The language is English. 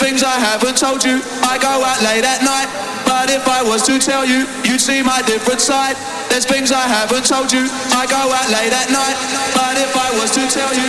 things I haven't told you. I go out late at night, but if I was to tell you, you'd see my different side. There's things I haven't told you. I go out late at night, but if I was to tell you,